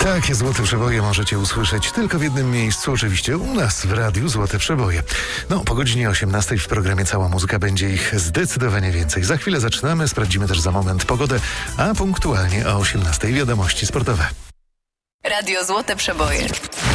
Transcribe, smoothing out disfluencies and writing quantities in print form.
Takie Złote Przeboje możecie usłyszeć tylko w jednym miejscu, oczywiście u nas w Radiu Złote Przeboje. No, po godzinie 18 w programie Cała Muzyka będzie ich zdecydowanie więcej. Za chwilę zaczynamy, sprawdzimy też za moment pogodę, a punktualnie o 18 wiadomości sportowe. Radio Złote Przeboje.